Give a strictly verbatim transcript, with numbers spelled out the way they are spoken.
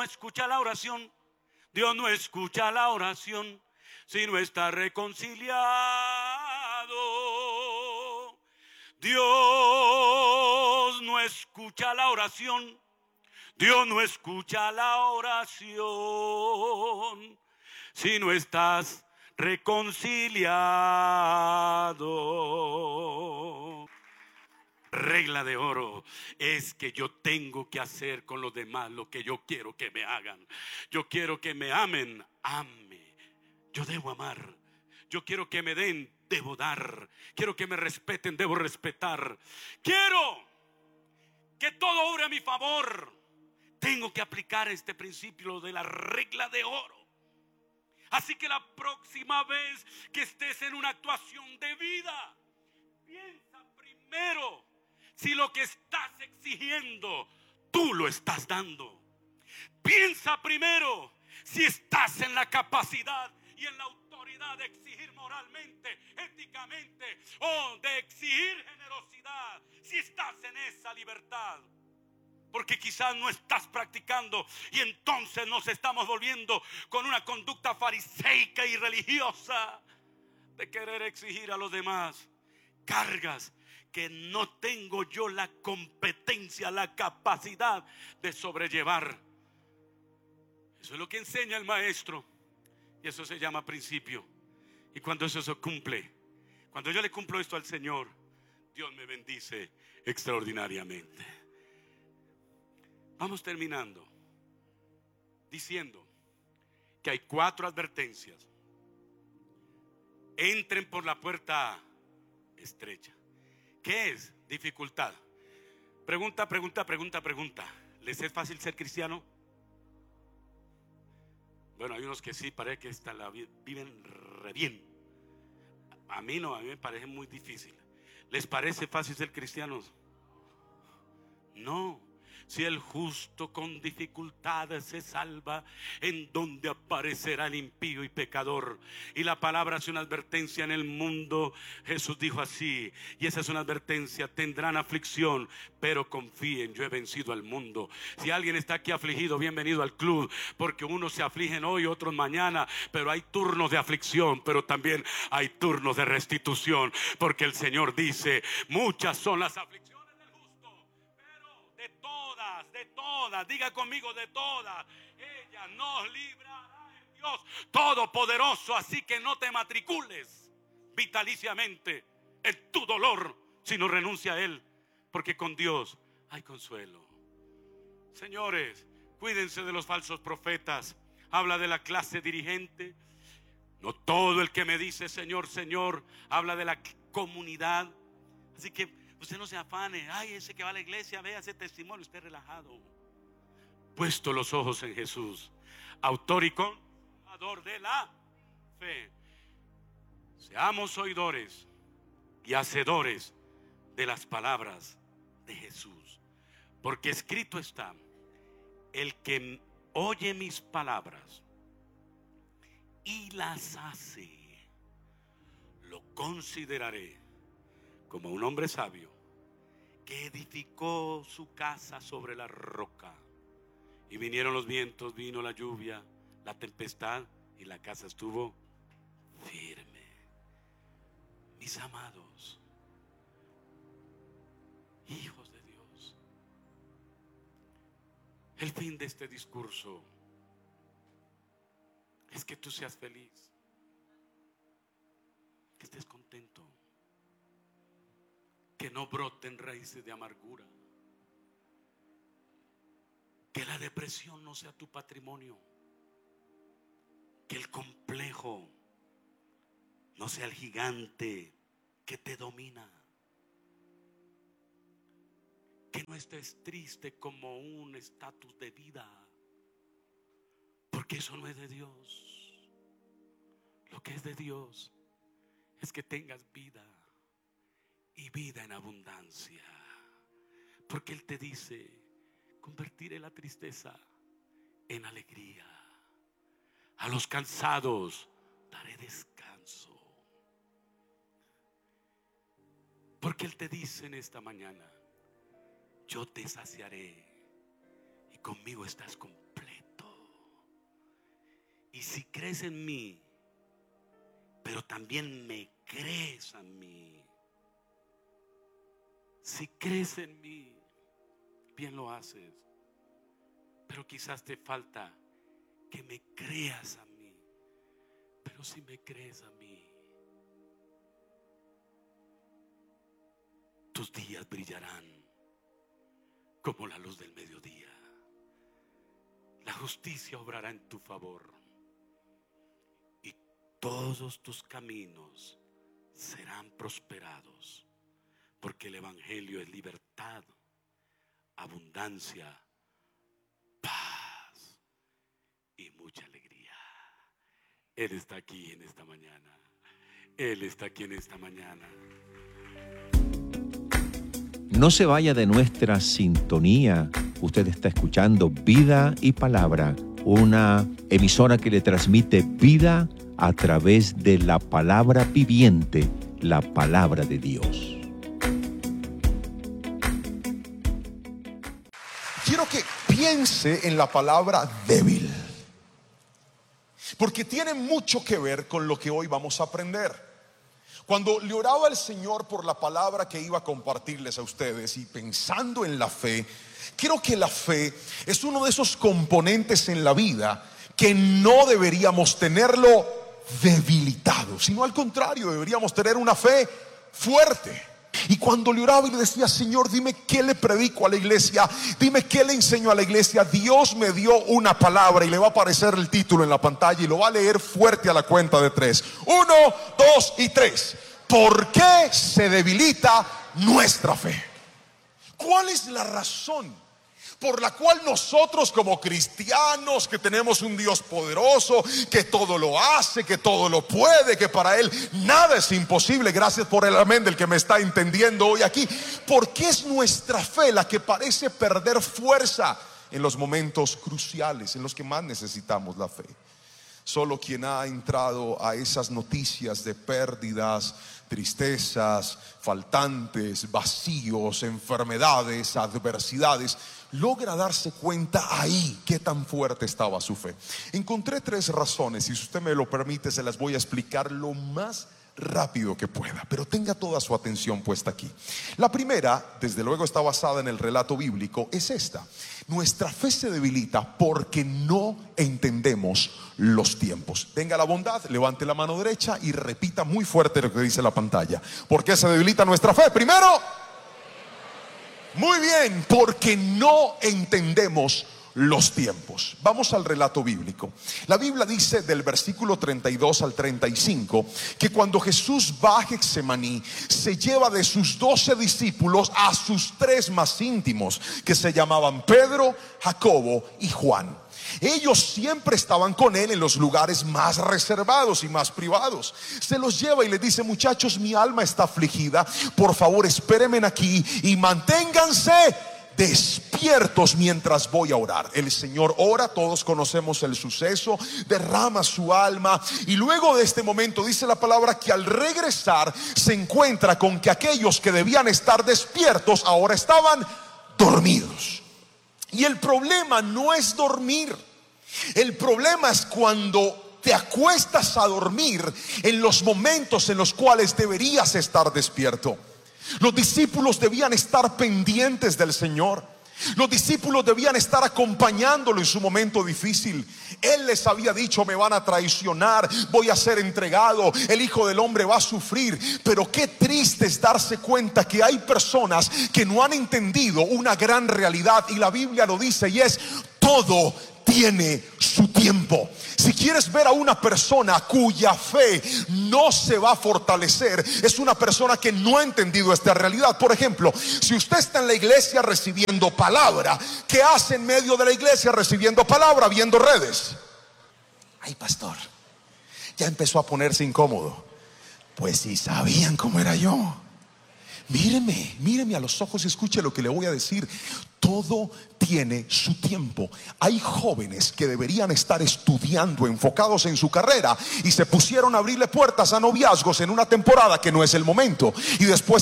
escucha la oración. Dios no escucha la oración si no está reconciliado. Dios no escucha la oración. Dios no escucha la oración si no estás reconciliado. Regla de oro es que yo tengo que hacer con los demás lo que yo quiero que me hagan. Yo quiero que me amen, ame. Yo debo amar. Yo quiero que me den, debo dar. Quiero que me respeten, debo respetar. Quiero que todo obre a mi favor. Tengo que aplicar este principio de la regla de oro. Así que la próxima vez que estés en una actuación de vida, piensa primero si lo que estás exigiendo tú lo estás dando. Piensa primero si estás en la capacidad y en la autoridad de exigir moralmente, éticamente, o de exigir generosidad. Si estás en esa libertad. Porque quizás no estás practicando y entonces nos estamos volviendo con una conducta fariseica y religiosa de querer exigir a los demás cargas que no tengo yo la competencia, la capacidad de sobrellevar. Eso es lo que enseña el maestro y eso se llama principio. Y cuando eso se cumple, cuando yo le cumplo esto al Señor, Dios me bendice extraordinariamente. Vamos terminando diciendo que hay cuatro advertencias. Entren por la puerta estrecha. ¿Qué es? Dificultad. Pregunta, pregunta, pregunta, pregunta. ¿Les es fácil ser cristiano? Bueno, hay unos que sí, parece que esta la viven re bien. A mí no, a mí me parece muy difícil. ¿Les parece fácil ser cristianos? No. Si el justo con dificultades se salva, ¿en donde aparecerá el impío y pecador? Y la palabra hace una advertencia en el mundo. Jesús dijo así, y esa es una advertencia: tendrán aflicción, pero confíen, yo he vencido al mundo. Si alguien está aquí afligido, bienvenido al club, porque unos se afligen hoy, otros mañana, pero hay turnos de aflicción, pero también hay turnos de restitución, porque el Señor dice, muchas son las aflicciones de todas, de todas, diga conmigo, de todas, ella nos librará el Dios Todopoderoso. Así que no te matricules vitaliciamente en tu dolor, sino renuncia a él, porque con Dios hay consuelo. Señores, cuídense de los falsos profetas. Habla de la clase dirigente. No todo el que me dice Señor, Señor, habla de la comunidad. Así que usted no se afane, ay, ese que va a la iglesia, vea ese testimonio, esté relajado. Puesto los ojos en Jesús, autor y consumador de la fe. Seamos oidores y hacedores de las palabras de Jesús. Porque escrito está, el que oye mis palabras y las hace, lo consideraré como un hombre sabio que edificó su casa sobre la roca. Y vinieron los vientos, vino la lluvia, la tempestad, y la casa estuvo firme. Mis amados, hijos de Dios, el fin de este discurso es que tú seas feliz, que estés contento, que no broten raíces de amargura, que la depresión no sea tu patrimonio, que el complejo no sea el gigante que te domina, que no estés triste como un estatus de vida, porque eso no es de Dios. Lo que es de Dios es que tengas vida y vida en abundancia, porque Él te dice: convertiré la tristeza en alegría, a los cansados daré descanso. Porque Él te dice en esta mañana: yo te saciaré y conmigo estás completo. si crees en mí, pero también me crees a mí. Si crees en mí, bien lo haces. Pero quizás te falta que me creas a mí. Pero si me crees a mí, tus días brillarán como la luz del mediodía. La justicia obrará en tu favor y todos tus caminos serán prosperados, porque el evangelio es libertad, abundancia, paz y mucha alegría. Él está aquí en esta mañana. Él está aquí en esta mañana. No se vaya de nuestra sintonía. Usted está escuchando Vida y Palabra, una emisora que le transmite vida a través de la palabra viviente, la palabra de Dios. Quiero que piense en la palabra débil, porque tiene mucho que ver con lo que hoy vamos a aprender. Cuando le oraba al Señor por la palabra que iba a compartirles a ustedes y pensando en la fe, creo que la fe es uno de esos componentes en la vida que no deberíamos tenerlo debilitado, sino al contrario, deberíamos tener una fe fuerte. Y cuando le oraba y le decía: Señor, dime qué le predico a la iglesia, dime qué le enseño a la iglesia, Dios me dio una palabra, y le va a aparecer el título en la pantalla y lo va a leer fuerte a la cuenta de tres. Uno, dos y tres. ¿Por qué se debilita nuestra fe? ¿Cuál es la razón por la cual nosotros como cristianos, que tenemos un Dios poderoso, que todo lo hace, que todo lo puede, que para Él nada es imposible? Gracias por el amén del que me está entendiendo hoy aquí. ¿Por qué es nuestra fe la que parece perder fuerza en los momentos cruciales, en los que más necesitamos la fe? Solo quien ha entrado a esas noticias de pérdidas, tristezas, faltantes, vacíos, enfermedades, adversidades, logra darse cuenta ahí qué tan fuerte estaba su fe. Encontré tres razones, y si usted me lo permite se las voy a explicar lo más rápido que pueda, pero tenga toda su atención puesta aquí. La primera, desde luego, está basada en el relato bíblico, es esta: nuestra fe se debilita porque no entendemos los tiempos. Tenga la bondad, levante la mano derecha y repita muy fuerte lo que dice la pantalla. ¿Por qué se debilita nuestra fe? Primero, muy bien, porque no entendemos los tiempos. Vamos al relato bíblico. La Biblia dice del versículo treinta y dos al treinta y cinco que cuando Jesús va a Getsemaní, se lleva de sus doce discípulos a sus tres más íntimos, que se llamaban Pedro, Jacobo y Juan. Ellos siempre estaban con él en los lugares más reservados y más privados. Se los lleva y les dice: muchachos, mi alma está afligida, por favor espérenme aquí y manténganse despiertos mientras voy a orar. El Señor ora, todos conocemos el suceso, derrama su alma, y luego de este momento dice la palabra que al regresar se encuentra con que aquellos que debían estar despiertos ahora estaban dormidos. Y el problema no es dormir, el problema es cuando te acuestas a dormir en los momentos en los cuales deberías estar despierto. Los discípulos debían estar pendientes del Señor. Los discípulos debían estar acompañándolo en su momento difícil. Él les había dicho: me van a traicionar, voy a ser entregado, el Hijo del Hombre va a sufrir. Pero qué triste es darse cuenta que hay personas que no han entendido una gran realidad, y la Biblia lo dice, y es: todo tiene su tiempo. Si quieres ver a una persona cuya fe no se va a fortalecer, es una persona que no ha entendido esta realidad. Por ejemplo, si usted está en la iglesia recibiendo palabra, ¿qué hace en medio de la iglesia recibiendo palabra? Viendo redes. Ay, pastor, ya empezó a ponerse incómodo. Pues si sabían cómo era yo. Míreme, míreme a los ojos y escuche lo que le voy a decir. Todo tiene su tiempo. Hay jóvenes que deberían estar estudiando, enfocados en su carrera, y se pusieron a abrirle puertas a noviazgos en una temporada que no es el momento, y después